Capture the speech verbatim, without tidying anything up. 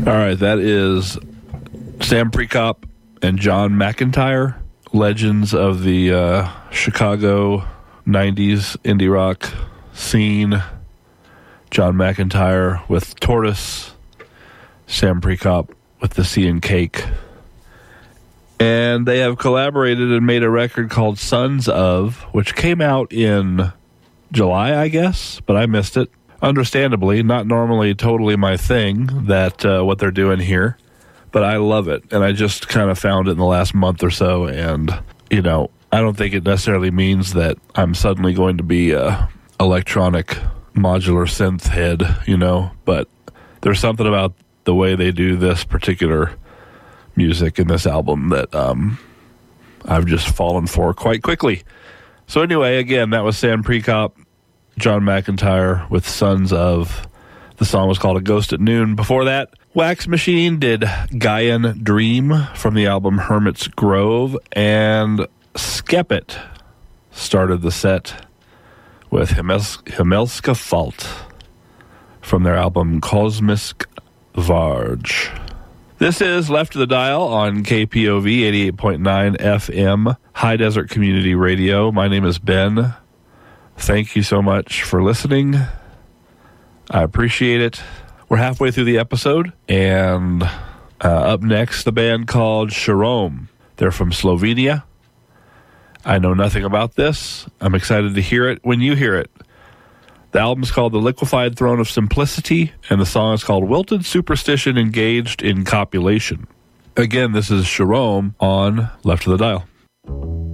All right, that is Sam Prekop and John McEntire, legends of the uh, Chicago nineties indie rock scene. John McEntire with Tortoise, Sam Prekop with the Sea and Cake. And they have collaborated and made a record called Sons of, which came out in July, I guess, but I missed it. Understandably, not normally totally my thing, that uh, what they're doing here, but I love it. And I just kind of found it in the last month or so, and, you know, I don't think it necessarily means that I'm suddenly going to be a electronic modular synth head, you know, but there's something about the way they do this particular music in this album that um, I've just fallen for quite quickly. So anyway, again, that was Sam Prekop, John McEntire with Sons of. The song was called A Ghost at Noon. Before that, Wax Machine did Gaian Dream from the album Hermit's Grove, and Skepet started the set with Himels- Himmelska Fault from their album Kosmisk Varge. This is Left of the Dial on K P O V eighty-eight point nine F M, High Desert Community Radio. My name is Ben. Thank you so much for listening. I appreciate it. We're halfway through the episode, and uh, up next, the band called Sharome. They're from Slovenia. I know nothing about this. I'm excited to hear it when you hear it. The album's called The Liquefied Throne of Simplicity, and the song is called Wilted Superstition Engaged in Copulation. Again, this is Sharome on Left of the Dial.